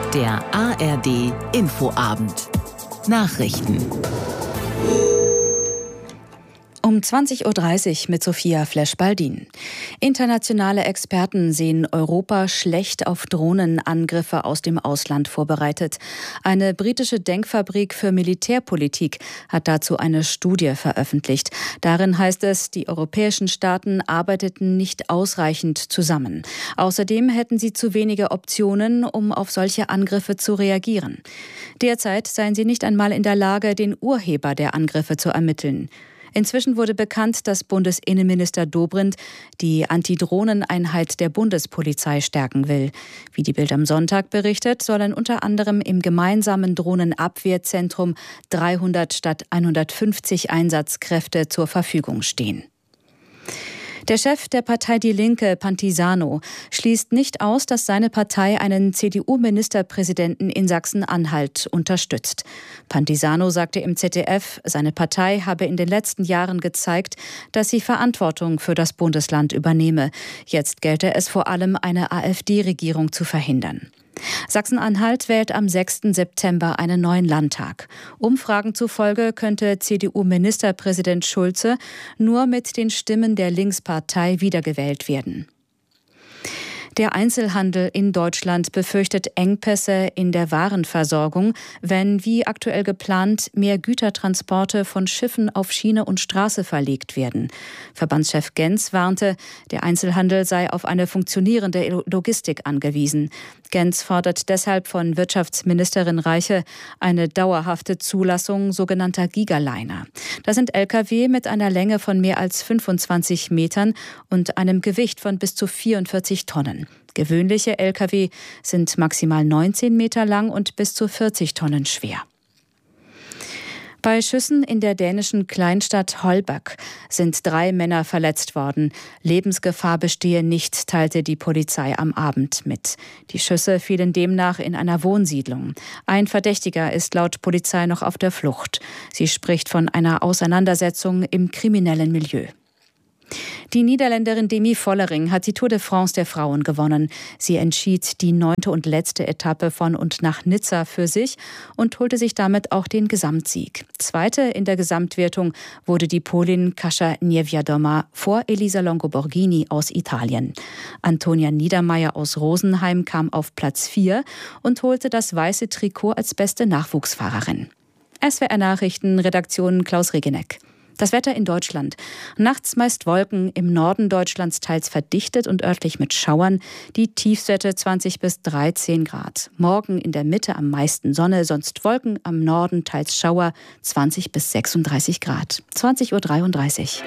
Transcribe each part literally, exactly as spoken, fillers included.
Der A R D Infoabend. Nachrichten. Um zwanzig Uhr dreißig mit Sophia Flesch-Baldin. Internationale Experten sehen Europa schlecht auf Drohnenangriffe aus dem Ausland vorbereitet. Eine britische Denkfabrik für Militärpolitik hat dazu eine Studie veröffentlicht. Darin heißt es, die europäischen Staaten arbeiteten nicht ausreichend zusammen. Außerdem hätten sie zu wenige Optionen, um auf solche Angriffe zu reagieren. Derzeit seien sie nicht einmal in der Lage, den Urheber der Angriffe zu ermitteln. Inzwischen wurde bekannt, dass Bundesinnenminister Dobrindt die Antidrohneneinheit der Bundespolizei stärken will. Wie die Bild am Sonntag berichtet, sollen unter anderem im gemeinsamen Drohnenabwehrzentrum dreihundert statt hundertfünfzig Einsatzkräfte zur Verfügung stehen. Der Chef der Partei Die Linke, Pantisano, schließt nicht aus, dass seine Partei einen C D U-Ministerpräsidenten in Sachsen-Anhalt unterstützt. Pantisano sagte im Z D F, seine Partei habe in den letzten Jahren gezeigt, dass sie Verantwortung für das Bundesland übernehme. Jetzt gelte es vor allem, eine AfD-Regierung zu verhindern. Sachsen-Anhalt wählt am sechsten September einen neuen Landtag. Umfragen zufolge könnte C D U-Ministerpräsident Schulze nur mit den Stimmen der Linkspartei wiedergewählt werden. Der Einzelhandel in Deutschland befürchtet Engpässe in der Warenversorgung, wenn, wie aktuell geplant, mehr Gütertransporte von Schiffen auf Schiene und Straße verlegt werden. Verbandschef Genz warnte, der Einzelhandel sei auf eine funktionierende Logistik angewiesen. Genz fordert deshalb von Wirtschaftsministerin Reiche eine dauerhafte Zulassung sogenannter Gigaliner. Das sind L K W mit einer Länge von mehr als fünfundzwanzig Metern und einem Gewicht von bis zu vierundvierzig Tonnen. Gewöhnliche L K W sind maximal neunzehn Meter lang und bis zu vierzig Tonnen schwer. Bei Schüssen in der dänischen Kleinstadt Holbæk sind drei Männer verletzt worden. Lebensgefahr bestehe nicht, teilte die Polizei am Abend mit. Die Schüsse fielen demnach in einer Wohnsiedlung. Ein Verdächtiger ist laut Polizei noch auf der Flucht. Sie spricht von einer Auseinandersetzung im kriminellen Milieu. Die Niederländerin Demi Vollering hat die Tour de France der Frauen gewonnen. Sie entschied die neunte und letzte Etappe von und nach Nizza für sich und holte sich damit auch den Gesamtsieg. Zweite in der Gesamtwertung wurde die Polin Kasia Niewiadoma vor Elisa Longo-Borghini aus Italien. Antonia Niedermeier aus Rosenheim kam auf Platz vier und holte das weiße Trikot als beste Nachwuchsfahrerin. S W R Nachrichten, Redaktion Klaus Regeneck. Das Wetter in Deutschland. Nachts meist Wolken, im Norden Deutschlands teils verdichtet und örtlich mit Schauern. Die Tiefstwerte zwanzig bis dreizehn Grad. Morgen in der Mitte am meisten Sonne, sonst Wolken, am Norden teils Schauer, zwanzig bis sechsunddreißig Grad. zwanzig Uhr dreiunddreißig.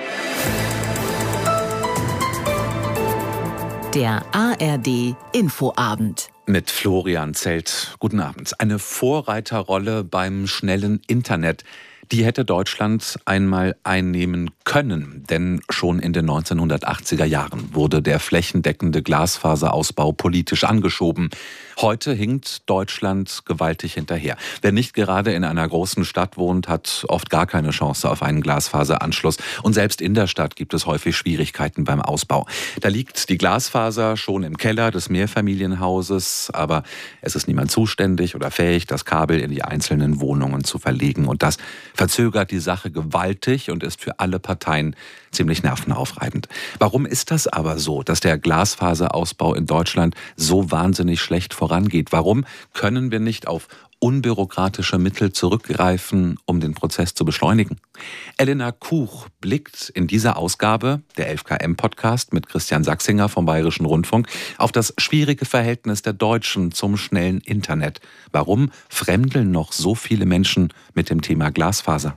Der A R D Infoabend. Mit Florian Zelt. Guten Abend. Eine Vorreiterrolle beim schnellen Internet. Die hätte Deutschland einmal einnehmen können, denn schon in den neunzehnhundertachtziger Jahren wurde der flächendeckende Glasfaserausbau politisch angeschoben. Heute hinkt Deutschland gewaltig hinterher. Wer nicht gerade in einer großen Stadt wohnt, hat oft gar keine Chance auf einen Glasfaseranschluss. Und selbst in der Stadt gibt es häufig Schwierigkeiten beim Ausbau. Da liegt die Glasfaser schon im Keller des Mehrfamilienhauses, aber es ist niemand zuständig oder fähig, das Kabel in die einzelnen Wohnungen zu verlegen. Und das verzögert die Sache gewaltig und ist für alle Parteien ziemlich nervenaufreibend. Warum ist das aber so, dass der Glasfaserausbau in Deutschland so wahnsinnig schlecht vorangeht? Warum können wir nicht auf unbürokratische Mittel zurückgreifen, um den Prozess zu beschleunigen? Elena Kuch blickt in dieser Ausgabe, der elf K M-Podcast mit Christian Sachsinger vom Bayerischen Rundfunk, auf das schwierige Verhältnis der Deutschen zum schnellen Internet. Warum fremdeln noch so viele Menschen mit dem Thema Glasfaser?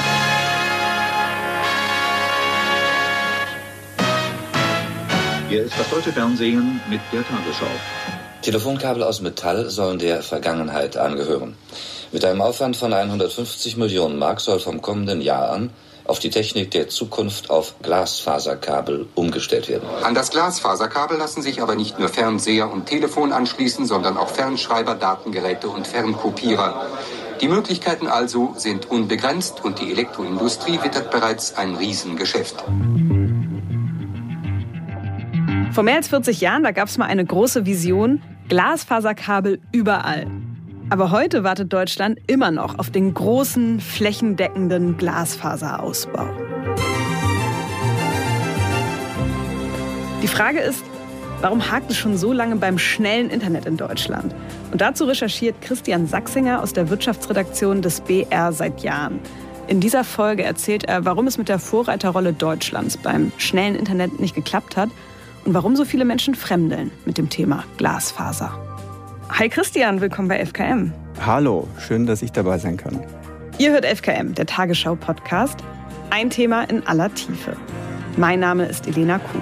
Hier ist das deutsche Fernsehen mit der Tagesschau. Telefonkabel aus Metall sollen der Vergangenheit angehören. Mit einem Aufwand von hundertfünfzig Millionen Mark soll vom kommenden Jahr an auf die Technik der Zukunft auf Glasfaserkabel umgestellt werden. An das Glasfaserkabel lassen sich aber nicht nur Fernseher und Telefon anschließen, sondern auch Fernschreiber, Datengeräte und Fernkopierer. Die Möglichkeiten also sind unbegrenzt und die Elektroindustrie wittert bereits ein Riesengeschäft. Vor mehr als vierzig Jahren, da gab es mal eine große Vision, Glasfaserkabel überall. Aber heute wartet Deutschland immer noch auf den großen, flächendeckenden Glasfaserausbau. Die Frage ist, warum hakt es schon so lange beim schnellen Internet in Deutschland? Und dazu recherchiert Christian Sachsinger aus der Wirtschaftsredaktion des B R seit Jahren. In dieser Folge erzählt er, warum es mit der Vorreiterrolle Deutschlands beim schnellen Internet nicht geklappt hat und warum so viele Menschen fremdeln mit dem Thema Glasfaser. Hi Christian, willkommen bei F K M. Hallo, schön, dass ich dabei sein kann. Ihr hört F K M, der Tagesschau-Podcast. Ein Thema in aller Tiefe. Mein Name ist Elena Kuch.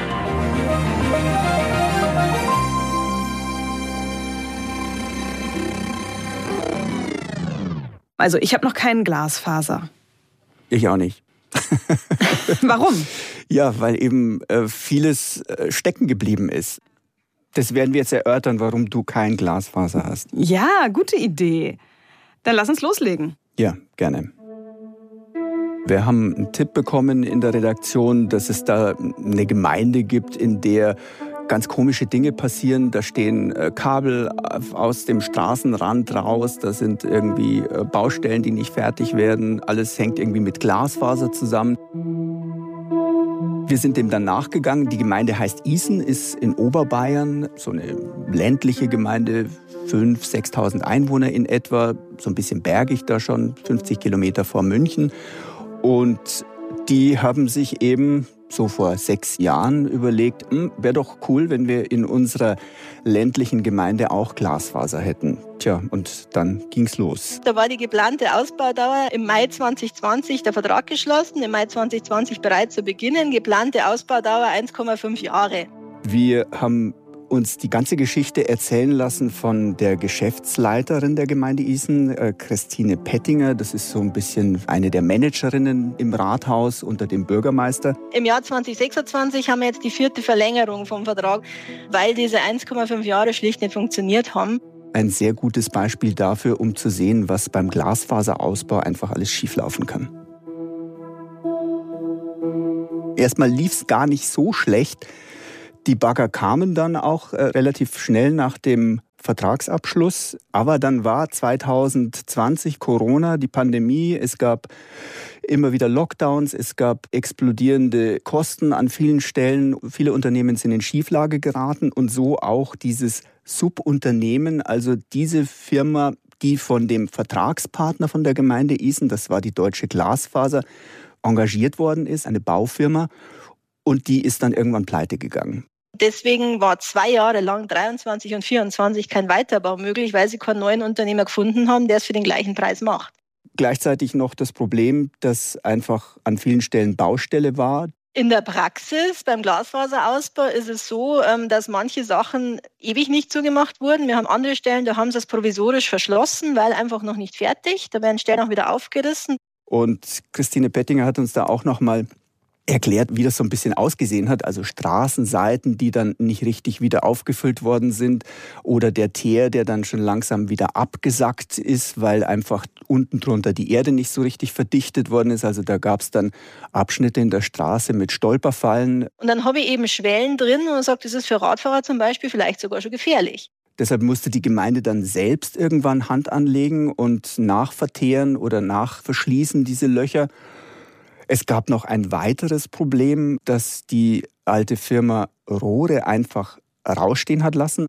Also ich habe noch keinen Glasfaser. Ich auch nicht. Warum? Ja, weil eben äh, vieles äh, stecken geblieben ist. Das werden wir jetzt erörtern, warum du kein Glasfaser hast. Ja, gute Idee. Dann lass uns loslegen. Ja, gerne. Wir haben einen Tipp bekommen in der Redaktion, dass es da eine Gemeinde gibt, in der ganz komische Dinge passieren. Da stehen äh, Kabel aus dem Straßenrand raus, da sind irgendwie äh, Baustellen, die nicht fertig werden. Alles hängt irgendwie mit Glasfaser zusammen. Wir sind dem dann nachgegangen. Die Gemeinde heißt Isen, ist in Oberbayern, so eine ländliche Gemeinde, fünftausend, sechstausend Einwohner in etwa, so ein bisschen bergig da schon, fünfzig Kilometer vor München. Und die haben sich eben so vor sechs Jahren überlegt, wäre doch cool, wenn wir in unserer ländlichen Gemeinde auch Glasfaser hätten. Tja, und dann ging's los. Da war die geplante Ausbaudauer im Mai zwanzig zwanzig der Vertrag geschlossen, im Mai zwanzig zwanzig bereit zu beginnen, geplante Ausbaudauer eins Komma fünf Jahre. Wir haben uns die ganze Geschichte erzählen lassen von der Geschäftsleiterin der Gemeinde Isen, äh, Christine Pettinger. Das ist so ein bisschen eine der Managerinnen im Rathaus unter dem Bürgermeister. Im Jahr zwanzig sechsundzwanzig haben wir jetzt die vierte Verlängerung vom Vertrag, weil diese eins Komma fünf Jahre schlicht nicht funktioniert haben. Ein sehr gutes Beispiel dafür, um zu sehen, was beim Glasfaserausbau einfach alles schieflaufen kann. Erstmal lief es gar nicht so schlecht. Die Bagger kamen dann auch äh, relativ schnell nach dem Vertragsabschluss. Aber dann war zwanzig zwanzig Corona, die Pandemie. Es gab immer wieder Lockdowns, es gab explodierende Kosten an vielen Stellen. Viele Unternehmen sind in Schieflage geraten und so auch dieses Subunternehmen, also diese Firma, die von dem Vertragspartner von der Gemeinde Isen, das war die Deutsche Glasfaser, engagiert worden ist, eine Baufirma. Und die ist dann irgendwann pleite gegangen. Deswegen war zwei Jahre lang, dreiundzwanzig und vierundzwanzig, kein Weiterbau möglich, weil sie keinen neuen Unternehmer gefunden haben, der es für den gleichen Preis macht. Gleichzeitig noch das Problem, dass einfach an vielen Stellen Baustelle war. In der Praxis beim Glasfaserausbau ist es so, dass manche Sachen ewig nicht zugemacht wurden. Wir haben andere Stellen, da haben sie es provisorisch verschlossen, weil einfach noch nicht fertig. Da werden Stellen auch wieder aufgerissen. Und Christine Pettinger hat uns da auch noch mal erklärt, wie das so ein bisschen ausgesehen hat. Also Straßenseiten, die dann nicht richtig wieder aufgefüllt worden sind oder der Teer, der dann schon langsam wieder abgesackt ist, weil einfach unten drunter die Erde nicht so richtig verdichtet worden ist. Also da gab es dann Abschnitte in der Straße mit Stolperfallen. Und dann habe ich eben Schwellen drin und sagt, das ist für Radfahrer zum Beispiel vielleicht sogar schon gefährlich. Deshalb musste die Gemeinde dann selbst irgendwann Hand anlegen und nachverteeren oder nachverschließen diese Löcher. Es gab noch ein weiteres Problem, dass die alte Firma Rohre einfach rausstehen hat lassen.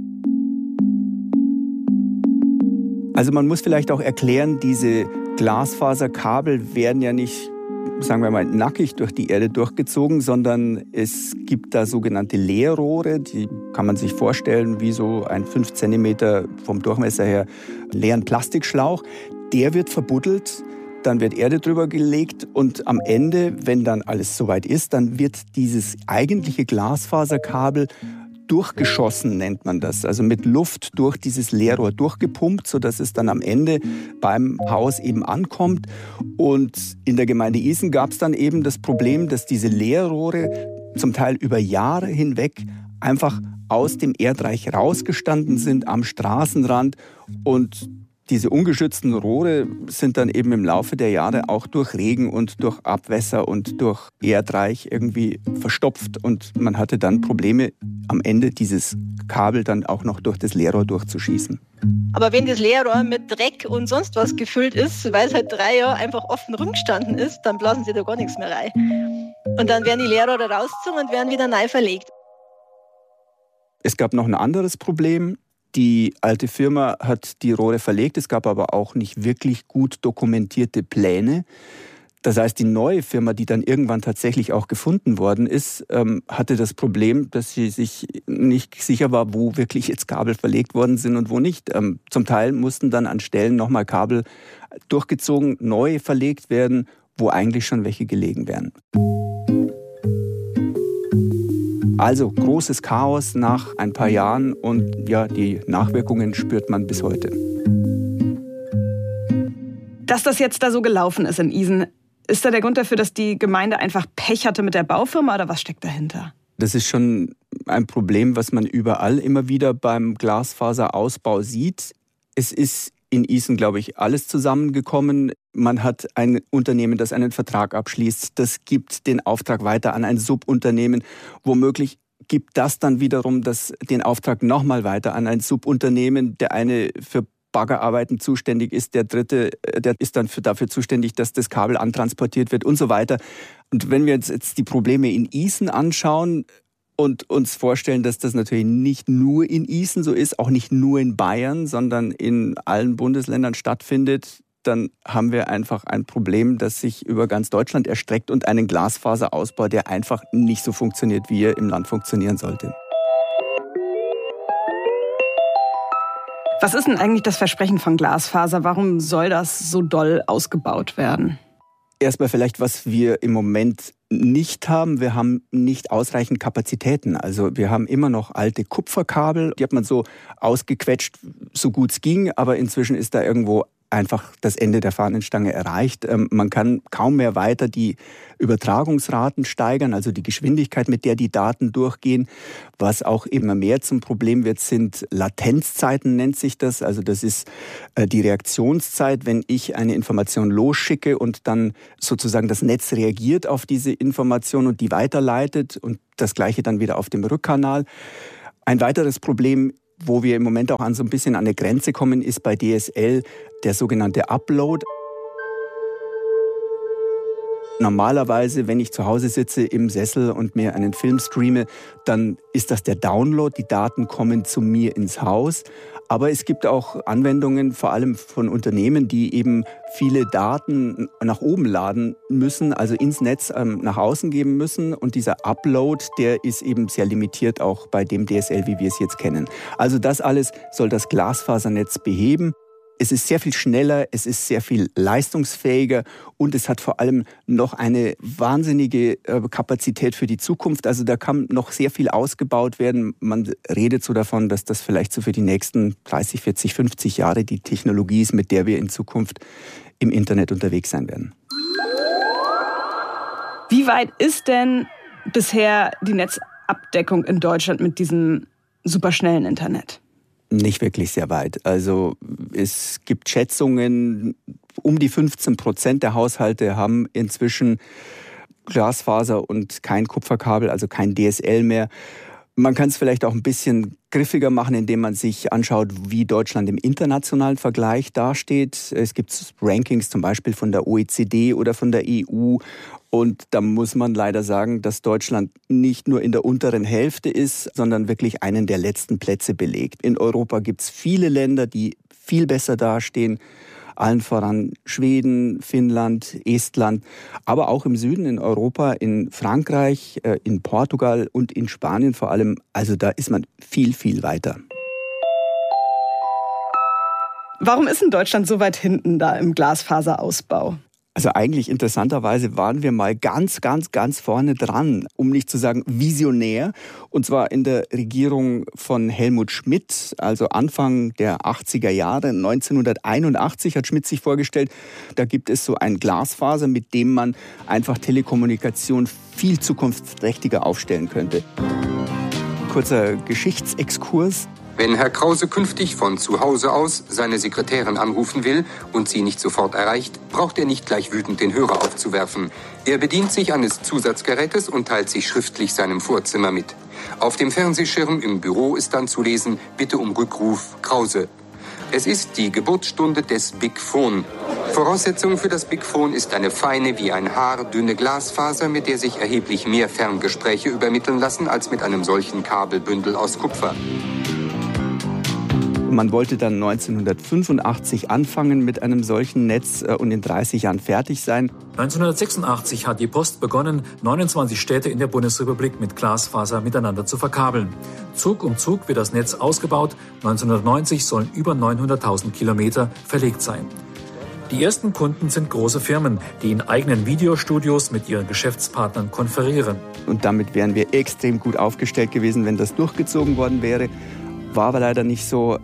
Also man muss vielleicht auch erklären, diese Glasfaserkabel werden ja nicht, sagen wir mal, nackig durch die Erde durchgezogen, sondern es gibt da sogenannte Leerrohre, die kann man sich vorstellen wie so ein fünf Zentimeter vom Durchmesser her leeren Plastikschlauch. Der wird verbuddelt. Dann wird Erde drüber gelegt und am Ende, wenn dann alles soweit ist, dann wird dieses eigentliche Glasfaserkabel durchgeschossen, nennt man das. Also mit Luft durch dieses Leerrohr durchgepumpt, sodass es dann am Ende beim Haus eben ankommt. Und in der Gemeinde Isen gab es dann eben das Problem, dass diese Leerrohre zum Teil über Jahre hinweg einfach aus dem Erdreich rausgestanden sind am Straßenrand und Diese ungeschützten Rohre sind dann eben im Laufe der Jahre auch durch Regen und durch Abwässer und durch Erdreich irgendwie verstopft. Und man hatte dann Probleme, am Ende dieses Kabel dann auch noch durch das Leerrohr durchzuschießen. Aber wenn das Leerrohr mit Dreck und sonst was gefüllt ist, weil es halt drei Jahre einfach offen rumgestanden ist, dann blasen sie da gar nichts mehr rein. Und dann werden die Leerrohre rausgezogen und werden wieder neu verlegt. Es gab noch ein anderes Problem. Die alte Firma hat die Rohre verlegt. Es gab aber auch nicht wirklich gut dokumentierte Pläne. Das heißt, die neue Firma, die dann irgendwann tatsächlich auch gefunden worden ist, ähm, hatte das Problem, dass sie sich nicht sicher war, wo wirklich jetzt Kabel verlegt worden sind und wo nicht. Ähm, zum Teil mussten dann an Stellen nochmal Kabel durchgezogen, neu verlegt werden, wo eigentlich schon welche gelegen wären. Also großes Chaos nach ein paar Jahren und ja, die Nachwirkungen spürt man bis heute. Dass das jetzt da so gelaufen ist in Isen, ist da der Grund dafür, dass die Gemeinde einfach Pech hatte mit der Baufirma oder was steckt dahinter? Das ist schon ein Problem, was man überall immer wieder beim Glasfaserausbau sieht. Es ist in Isen, glaube ich, alles zusammengekommen. Man hat ein Unternehmen, das einen Vertrag abschließt. Das gibt den Auftrag weiter an ein Subunternehmen. Womöglich gibt das dann wiederum das, den Auftrag nochmal weiter an ein Subunternehmen. Der eine für Baggerarbeiten zuständig ist, der dritte, der ist dann für, dafür zuständig, dass das Kabel antransportiert wird und so weiter. Und wenn wir uns jetzt die Probleme in Isen anschauen und uns vorstellen, dass das natürlich nicht nur in Isen so ist, auch nicht nur in Bayern, sondern in allen Bundesländern stattfindet, dann haben wir einfach ein Problem, das sich über ganz Deutschland erstreckt und einen Glasfaserausbau, der einfach nicht so funktioniert, wie er im Land funktionieren sollte. Was ist denn eigentlich das Versprechen von Glasfaser? Warum soll das so doll ausgebaut werden? Erstmal vielleicht, was wir im Moment nicht haben. Wir haben nicht ausreichend Kapazitäten. Also wir haben immer noch alte Kupferkabel. Die hat man so ausgequetscht, so gut es ging. Aber inzwischen ist da irgendwo einfach das Ende der Fahnenstange erreicht. Man kann kaum mehr weiter die Übertragungsraten steigern, also die Geschwindigkeit, mit der die Daten durchgehen. Was auch immer mehr zum Problem wird, sind Latenzzeiten, nennt sich das. Also das ist die Reaktionszeit, wenn ich eine Information losschicke und dann sozusagen das Netz reagiert auf diese Information und die weiterleitet und das Gleiche dann wieder auf dem Rückkanal. Ein weiteres Problem, wo wir im Moment auch an so ein bisschen an eine Grenze kommen, ist bei D S L der sogenannte Upload. Normalerweise, wenn ich zu Hause sitze im Sessel und mir einen Film streame, dann ist das der Download. Die Daten kommen zu mir ins Haus. Aber es gibt auch Anwendungen, vor allem von Unternehmen, die eben viele Daten nach oben laden müssen, also ins Netz ähm, nach außen geben müssen. Und dieser Upload, der ist eben sehr limitiert auch bei dem D S L, wie wir es jetzt kennen. Also das alles soll das Glasfasernetz beheben. Es ist sehr viel schneller, es ist sehr viel leistungsfähiger und es hat vor allem noch eine wahnsinnige Kapazität für die Zukunft. Also da kann noch sehr viel ausgebaut werden. Man redet so davon, dass das vielleicht so für die nächsten dreißig, vierzig, fünfzig Jahre die Technologie ist, mit der wir in Zukunft im Internet unterwegs sein werden. Wie weit ist denn bisher die Netzabdeckung in Deutschland mit diesem superschnellen Internet? Nicht wirklich sehr weit. Also es gibt Schätzungen, um die fünfzehn Prozent der Haushalte haben inzwischen Glasfaser und kein Kupferkabel, also kein D S L mehr. Man kann es vielleicht auch ein bisschen griffiger machen, indem man sich anschaut, wie Deutschland im internationalen Vergleich dasteht. Es gibt Rankings zum Beispiel von der O E C D oder von der E U. Und da muss man leider sagen, dass Deutschland nicht nur in der unteren Hälfte ist, sondern wirklich einen der letzten Plätze belegt. In Europa gibt es viele Länder, die viel besser dastehen. Allen voran Schweden, Finnland, Estland, aber auch im Süden in Europa, in Frankreich, in Portugal und in Spanien vor allem. Also da ist man viel, viel weiter. Warum ist denn Deutschland so weit hinten da im Glasfaserausbau? Also eigentlich interessanterweise waren wir mal ganz, ganz, ganz vorne dran, um nicht zu sagen visionär. Und zwar in der Regierung von Helmut Schmidt, also Anfang der achtziger Jahre, neunzehnhunderteinundachtzig hat Schmidt sich vorgestellt, da gibt es so ein Glasfaser, mit dem man einfach Telekommunikation viel zukunftsträchtiger aufstellen könnte. Kurzer Geschichtsexkurs. Wenn Herr Krause künftig von zu Hause aus seine Sekretärin anrufen will und sie nicht sofort erreicht, braucht er nicht gleich wütend den Hörer aufzuwerfen. Er bedient sich eines Zusatzgerätes und teilt sich schriftlich seinem Vorzimmer mit. Auf dem Fernsehschirm im Büro ist dann zu lesen: Bitte um Rückruf Krause. Es ist die Geburtsstunde des Big Phone. Voraussetzung für das Big Phone ist eine feine, wie ein Haar dünne Glasfaser, mit der sich erheblich mehr Ferngespräche übermitteln lassen als mit einem solchen Kabelbündel aus Kupfer. Man wollte dann neunzehnhundertfünfundachtzig anfangen mit einem solchen Netz und in dreißig Jahren fertig sein. neunzehnhundertsechsundachtzig hat die Post begonnen, neunundzwanzig Städte in der Bundesrepublik mit Glasfaser miteinander zu verkabeln. Zug um Zug wird das Netz ausgebaut. neunzehnhundertneunzig sollen über neunhunderttausend Kilometer verlegt sein. Die ersten Kunden sind große Firmen, die in eigenen Videostudios mit ihren Geschäftspartnern konferieren. Und damit wären wir extrem gut aufgestellt gewesen, wenn das durchgezogen worden wäre. War aber leider nicht so.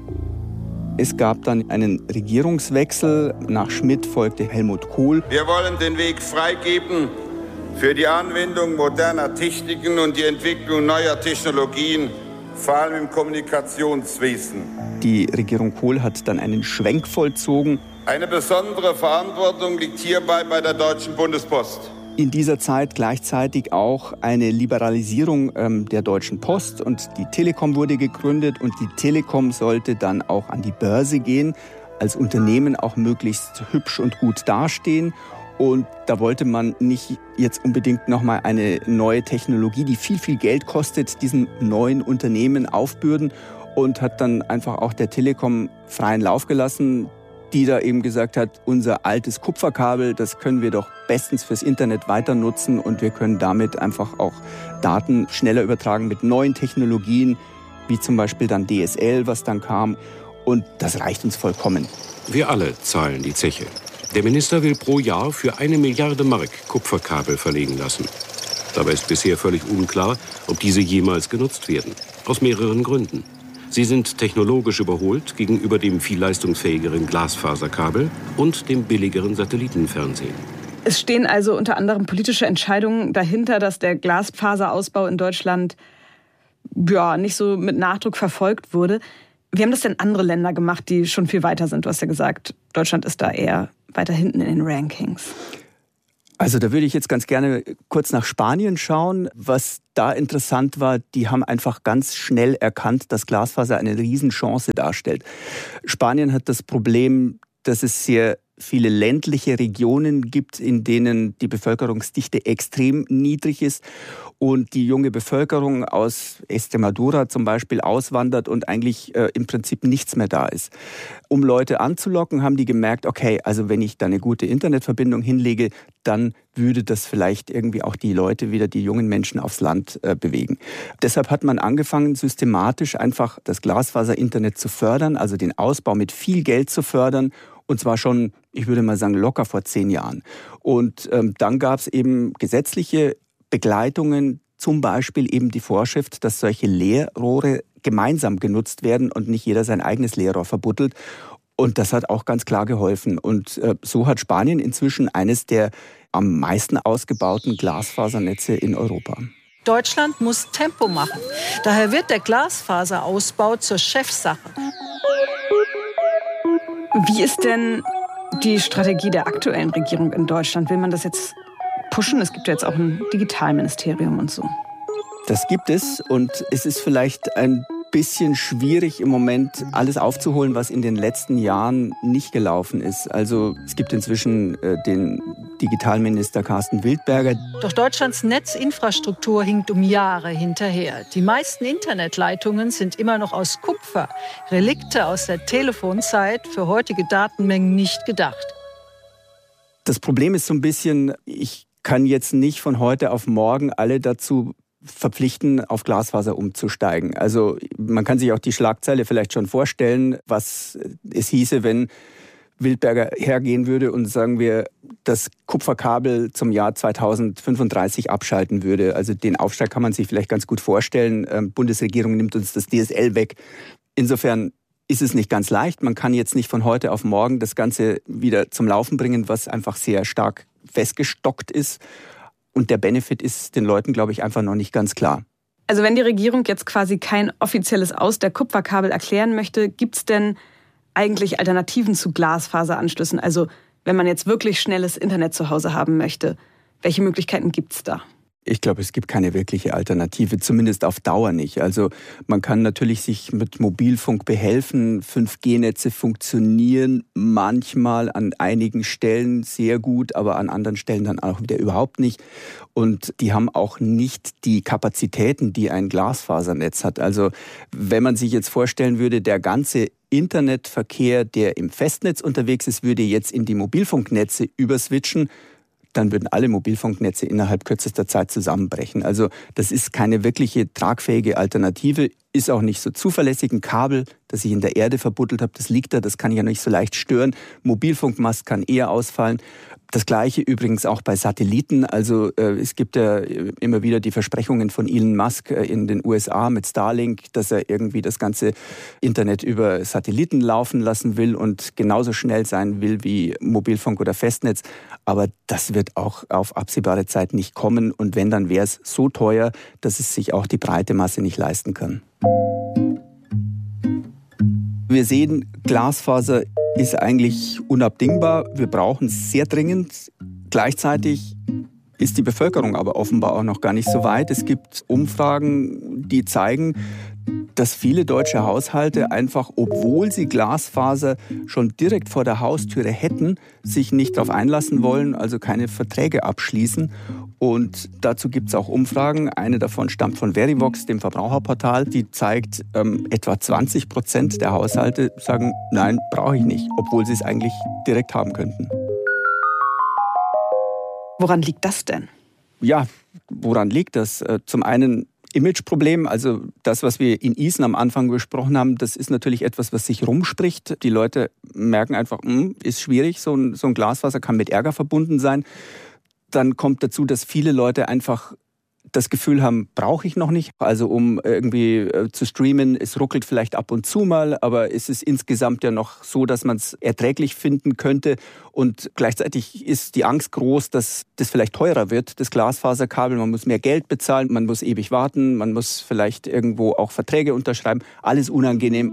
Es gab dann einen Regierungswechsel. Nach Schmidt folgte Helmut Kohl. Wir wollen den Weg freigeben für die Anwendung moderner Techniken und die Entwicklung neuer Technologien, vor allem im Kommunikationswesen. Die Regierung Kohl hat dann einen Schwenk vollzogen. Eine besondere Verantwortung liegt hierbei bei der Deutschen Bundespost. In dieser Zeit gleichzeitig auch eine Liberalisierung ähm, der Deutschen Post und die Telekom wurde gegründet und die Telekom sollte dann auch an die Börse gehen, als Unternehmen auch möglichst hübsch und gut dastehen. Und da wollte man nicht jetzt unbedingt nochmal eine neue Technologie, die viel, viel Geld kostet, diesen neuen Unternehmen aufbürden und hat dann einfach auch der Telekom freien Lauf gelassen, die da eben gesagt hat, unser altes Kupferkabel, das können wir doch bestens fürs Internet weiter nutzen und wir können damit einfach auch Daten schneller übertragen mit neuen Technologien, wie zum Beispiel dann D S L, was dann kam. Und das reicht uns vollkommen. Wir alle zahlen die Zeche. Der Minister will pro Jahr für eine Milliarde Mark Kupferkabel verlegen lassen. Dabei ist bisher völlig unklar, ob diese jemals genutzt werden. Aus mehreren Gründen. Sie sind technologisch überholt gegenüber dem viel leistungsfähigeren Glasfaserkabel und dem billigeren Satellitenfernsehen. Es stehen also unter anderem politische Entscheidungen dahinter, dass der Glasfaserausbau in Deutschland ja, nicht so mit Nachdruck verfolgt wurde. Wie haben das denn andere Länder gemacht, die schon viel weiter sind? Du hast ja gesagt, Deutschland ist da eher weiter hinten in den Rankings. Also da würde ich jetzt ganz gerne kurz nach Spanien schauen. Was da interessant war, die haben einfach ganz schnell erkannt, dass Glasfaser eine Riesenchance darstellt. Spanien hat das Problem, dass es sehr viele ländliche Regionen gibt, in denen die Bevölkerungsdichte extrem niedrig ist und die junge Bevölkerung aus Extremadura zum Beispiel auswandert und eigentlich äh, im Prinzip nichts mehr da ist. Um Leute anzulocken, haben die gemerkt, okay, also wenn ich da eine gute Internetverbindung hinlege, dann würde das vielleicht irgendwie auch die Leute wieder, die jungen Menschen aufs Land äh, bewegen. Deshalb hat man angefangen, systematisch einfach das Glasfaser-Internet zu fördern, also den Ausbau mit viel Geld zu fördern. Und zwar schon, ich würde mal sagen, locker vor zehn Jahren. Und ähm, dann gab es eben gesetzliche Begleitungen, zum Beispiel eben die Vorschrift, dass solche Leerrohre gemeinsam genutzt werden und nicht jeder sein eigenes Leerrohr verbuddelt. Und das hat auch ganz klar geholfen. Und äh, so hat Spanien inzwischen eines der am meisten ausgebauten Glasfasernetze in Europa. Deutschland muss Tempo machen. Daher wird der Glasfaserausbau zur Chefsache. Wie ist denn die Strategie der aktuellen Regierung in Deutschland? Will man das jetzt pushen? Es gibt ja jetzt auch ein Digitalministerium und so. Das gibt es und es ist vielleicht ein bisschen schwierig im Moment alles aufzuholen, was in den letzten Jahren nicht gelaufen ist. Also es gibt inzwischen äh, den Digitalminister Carsten Wildberger. Doch Deutschlands Netzinfrastruktur hinkt um Jahre hinterher. Die meisten Internetleitungen sind immer noch aus Kupfer. Relikte aus der Telefonzeit, für heutige Datenmengen nicht gedacht. Das Problem ist so ein bisschen, ich kann jetzt nicht von heute auf morgen alle dazu verpflichten, auf Glasfaser umzusteigen. Also man kann sich auch die Schlagzeile vielleicht schon vorstellen, was es hieße, wenn Wildberger hergehen würde und sagen wir, das Kupferkabel zum Jahr zweitausendfünfunddreißig abschalten würde. Also den Aufstieg kann man sich vielleicht ganz gut vorstellen. Die Bundesregierung nimmt uns das D S L weg. Insofern ist es nicht ganz leicht. Man kann jetzt nicht von heute auf morgen das Ganze wieder zum Laufen bringen, was einfach sehr stark festgestockt ist. Und der Benefit ist den Leuten, glaube ich, einfach noch nicht ganz klar. Also wenn die Regierung jetzt quasi kein offizielles Aus der Kupferkabel erklären möchte, gibt es denn eigentlich Alternativen zu Glasfaseranschlüssen? Also wenn man jetzt wirklich schnelles Internet zu Hause haben möchte, welche Möglichkeiten gibt es da? Ich glaube, es gibt keine wirkliche Alternative, zumindest auf Dauer nicht. Also man kann natürlich sich mit Mobilfunk behelfen. fünf G Netze funktionieren manchmal an einigen Stellen sehr gut, aber an anderen Stellen dann auch wieder überhaupt nicht. Und die haben auch nicht die Kapazitäten, die ein Glasfasernetz hat. Also wenn man sich jetzt vorstellen würde, der ganze Internetverkehr, der im Festnetz unterwegs ist, würde jetzt in die Mobilfunknetze überswitchen, dann würden alle Mobilfunknetze innerhalb kürzester Zeit zusammenbrechen. Also das ist keine wirkliche tragfähige Alternative, ist auch nicht so zuverlässig. Ein Kabel, das ich in der Erde verbuddelt habe, das liegt da, das kann ich ja nicht so leicht stören. Mobilfunkmast kann eher ausfallen. Das Gleiche übrigens auch bei Satelliten. Also äh, es gibt ja immer wieder die Versprechungen von Elon Musk äh, in den U S A mit Starlink, dass er irgendwie das ganze Internet über Satelliten laufen lassen will und genauso schnell sein will wie Mobilfunk oder Festnetz. Aber das wird auch auf absehbare Zeit nicht kommen. Und wenn, dann wäre es so teuer, dass es sich auch die breite Masse nicht leisten kann. Wir sehen, Glasfaser ist eigentlich unabdingbar. Wir brauchen es sehr dringend. Gleichzeitig ist die Bevölkerung aber offenbar auch noch gar nicht so weit. Es gibt Umfragen, die zeigen, dass viele deutsche Haushalte einfach, obwohl sie Glasfaser schon direkt vor der Haustüre hätten, sich nicht darauf einlassen wollen, also keine Verträge abschließen. Und dazu gibt es auch Umfragen. Eine davon stammt von Verivox, dem Verbraucherportal. Die zeigt, ähm, etwa zwanzig Prozent der Haushalte sagen, nein, brauche ich nicht, obwohl sie es eigentlich direkt haben könnten. Woran liegt das denn? Ja, woran liegt das? Zum einen Imageproblem, also das, was wir in Isen am Anfang besprochen haben, das ist natürlich etwas, was sich rumspricht. Die Leute merken einfach, mh, ist schwierig, so ein, so ein Glasfaser kann mit Ärger verbunden sein. Dann kommt dazu, dass viele Leute einfach das Gefühl haben, brauche ich noch nicht. Also um irgendwie äh, zu streamen, es ruckelt vielleicht ab und zu mal, aber es ist insgesamt ja noch so, dass man es erträglich finden könnte. Und gleichzeitig ist die Angst groß, dass das vielleicht teurer wird, das Glasfaserkabel. Man muss mehr Geld bezahlen, man muss ewig warten, man muss vielleicht irgendwo auch Verträge unterschreiben. Alles unangenehm.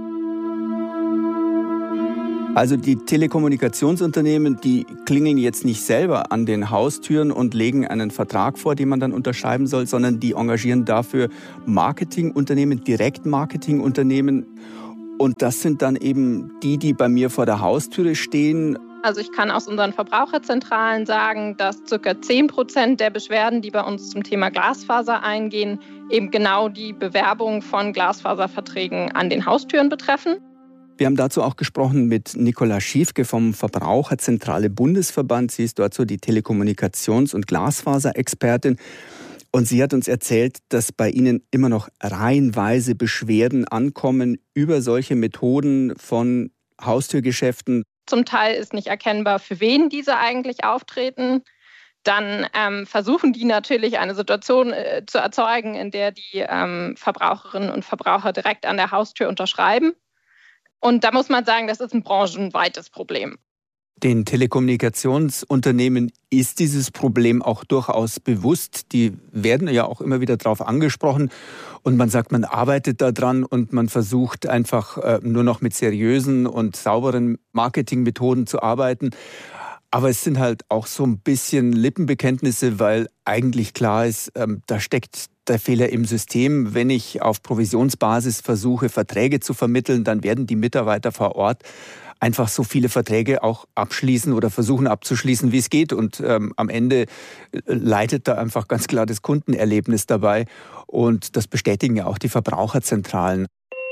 Also die Telekommunikationsunternehmen, die klingeln jetzt nicht selber an den Haustüren und legen einen Vertrag vor, den man dann unterschreiben soll, sondern die engagieren dafür Marketingunternehmen, Direktmarketingunternehmen. Und das sind dann eben die, die bei mir vor der Haustüre stehen. Also ich kann aus unseren Verbraucherzentralen sagen, dass ca. zehn Prozent der Beschwerden, die bei uns zum Thema Glasfaser eingehen, eben genau die Bewerbung von Glasfaserverträgen an den Haustüren betreffen. Wir haben dazu auch gesprochen mit Nicola Schiefke vom Verbraucherzentrale Bundesverband. Sie ist dort so die Telekommunikations- und Glasfaserexpertin. Und sie hat uns erzählt, dass bei Ihnen immer noch reihenweise Beschwerden ankommen über solche Methoden von Haustürgeschäften. Zum Teil ist nicht erkennbar, für wen diese eigentlich auftreten. Dann ähm, versuchen die natürlich eine Situation äh, zu erzeugen, in der die ähm, Verbraucherinnen und Verbraucher direkt an der Haustür unterschreiben. Und da muss man sagen, das ist ein branchenweites Problem. Den Telekommunikationsunternehmen ist dieses Problem auch durchaus bewusst. Die werden ja auch immer wieder darauf angesprochen. Und man sagt, man arbeitet daran und man versucht einfach äh, nur noch mit seriösen und sauberen Marketingmethoden zu arbeiten. Aber es sind halt auch so ein bisschen Lippenbekenntnisse, weil eigentlich klar ist, ähm, da steckt der Fehler im System. Wenn ich auf Provisionsbasis versuche, Verträge zu vermitteln, dann werden die Mitarbeiter vor Ort einfach so viele Verträge auch abschließen oder versuchen abzuschließen, wie es geht. Und ähm, am Ende leidet da einfach ganz klar das Kundenerlebnis dabei. Und das bestätigen ja auch die Verbraucherzentralen.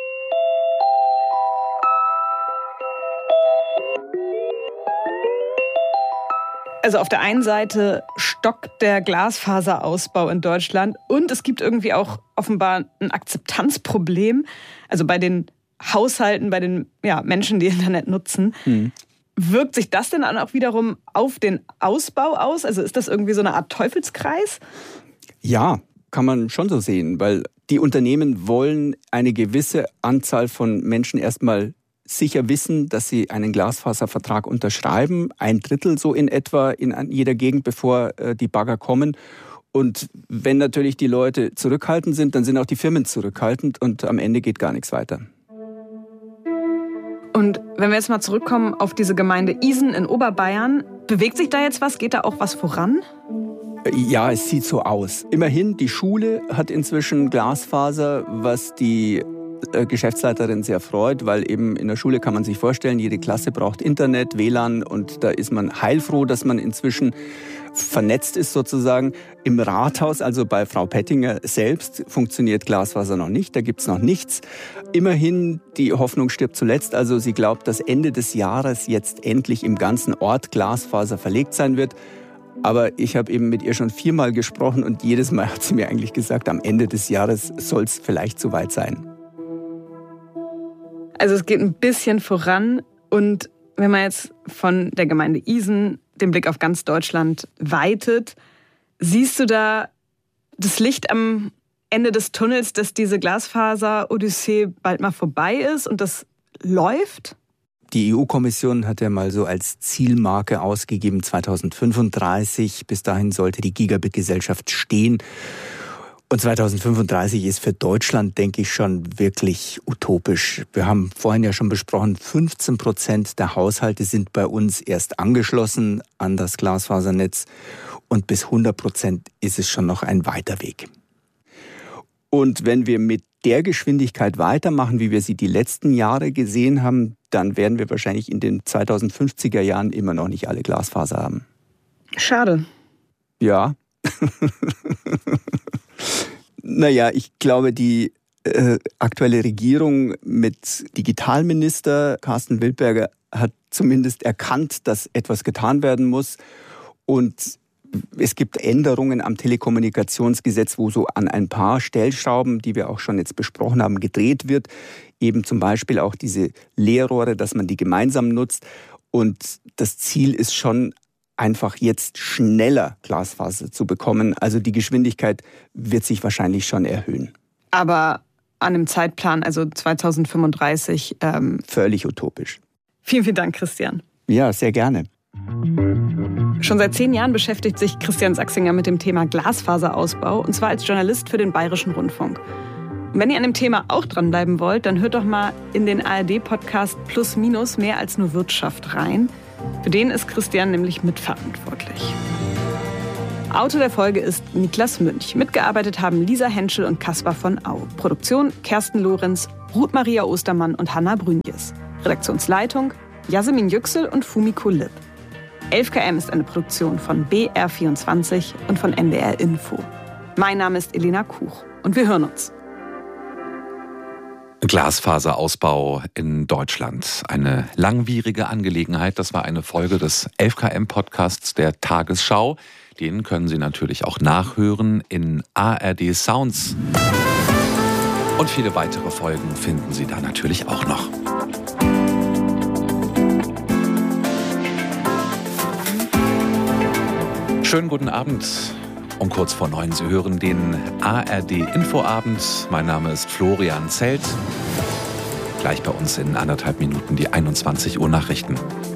Also auf der einen Seite stockt der Glasfaserausbau in Deutschland und es gibt irgendwie auch offenbar ein Akzeptanzproblem. Also bei den Haushalten, bei den ja, Menschen, die Internet nutzen. Hm. Wirkt sich das denn dann auch wiederum auf den Ausbau aus? Also ist das irgendwie so eine Art Teufelskreis? Ja, kann man schon so sehen, weil die Unternehmen wollen eine gewisse Anzahl von Menschen erstmal sicher wissen, dass sie einen Glasfaservertrag unterschreiben. Ein Drittel so in etwa in jeder Gegend, bevor die Bagger kommen. Und wenn natürlich die Leute zurückhaltend sind, dann sind auch die Firmen zurückhaltend und am Ende geht gar nichts weiter. Und wenn wir jetzt mal zurückkommen auf diese Gemeinde Isen in Oberbayern, bewegt sich da jetzt was? Geht da auch was voran? Ja, es sieht so aus. Immerhin, die Schule hat inzwischen Glasfaser, was die Geschäftsleiterin sehr freut, weil eben in der Schule kann man sich vorstellen, jede Klasse braucht Internet, W L A N und da ist man heilfroh, dass man inzwischen vernetzt ist sozusagen. Im Rathaus, also bei Frau Pettinger selbst, funktioniert Glasfaser noch nicht, da gibt's noch nichts. Immerhin, die Hoffnung stirbt zuletzt, also sie glaubt, dass Ende des Jahres jetzt endlich im ganzen Ort Glasfaser verlegt sein wird. Aber ich habe eben mit ihr schon viermal gesprochen und jedes Mal hat sie mir eigentlich gesagt, am Ende des Jahres soll es vielleicht soweit sein. Also es geht ein bisschen voran und wenn man jetzt von der Gemeinde Isen den Blick auf ganz Deutschland weitet, siehst du da das Licht am Ende des Tunnels, dass diese Glasfaser-Odyssee bald mal vorbei ist und das läuft? Die E U-Kommission hat ja mal so als Zielmarke ausgegeben zweitausendfünfunddreißig. Bis dahin sollte die Gigabit-Gesellschaft stehen. Und zweitausendfünfunddreißig ist für Deutschland, denke ich, schon wirklich utopisch. Wir haben vorhin ja schon besprochen, fünfzehn Prozent der Haushalte sind bei uns erst angeschlossen an das Glasfasernetz. Und bis hundert Prozent ist es schon noch ein weiter Weg. Und wenn wir mit der Geschwindigkeit weitermachen, wie wir sie die letzten Jahre gesehen haben, dann werden wir wahrscheinlich in den zweitausendfünfziger Jahren immer noch nicht alle Glasfaser haben. Schade. Ja. Naja, ich glaube, die äh, aktuelle Regierung mit Digitalminister Carsten Wildberger hat zumindest erkannt, dass etwas getan werden muss. Und es gibt Änderungen am Telekommunikationsgesetz, wo so an ein paar Stellschrauben, die wir auch schon jetzt besprochen haben, gedreht wird. Eben zum Beispiel auch diese Leerrohre, dass man die gemeinsam nutzt. Und das Ziel ist schon, einfach jetzt schneller Glasfaser zu bekommen. Also die Geschwindigkeit wird sich wahrscheinlich schon erhöhen. Aber an einem Zeitplan, also zweitausendfünfunddreißig... Ähm Völlig utopisch. Vielen, vielen Dank, Christian. Ja, sehr gerne. Schon seit zehn Jahren beschäftigt sich Christian Sachsinger mit dem Thema Glasfaserausbau, und zwar als Journalist für den Bayerischen Rundfunk. Und wenn ihr an dem Thema auch dranbleiben wollt, dann hört doch mal in den A R D-Podcast Plus Minus mehr als nur Wirtschaft rein. Für den ist Christian nämlich mitverantwortlich. Autor der Folge ist Niklas Münch. Mitgearbeitet haben Lisa Henschel und Kaspar von Au. Produktion Kersten Lorenz, Ruth Maria Ostermann und Hanna Brünjes. Redaktionsleitung Yasemin Yüksel und Fumiko Lipp. elf K M ist eine Produktion von B R vierundzwanzig und von N D R Info. Mein Name ist Elena Kuch und wir hören uns. Glasfaserausbau in Deutschland. Eine langwierige Angelegenheit. Das war eine Folge des elf K M-Podcasts der Tagesschau. Den können Sie natürlich auch nachhören in A R D Sounds. Und viele weitere Folgen finden Sie da natürlich auch noch. Schönen guten Abend. Um kurz vor neun, Sie hören den A R D Infoabend. Mein Name ist Florian Zelt. Gleich bei uns in anderthalb Minuten die einundzwanzig Uhr Nachrichten.